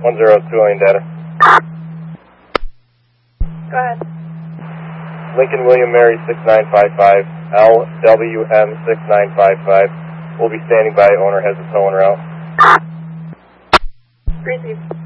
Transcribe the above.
102 line data. Go ahead. Lincoln William Mary 6955, LWM 6955. We'll be standing by. Owner has a tow en route. Receive.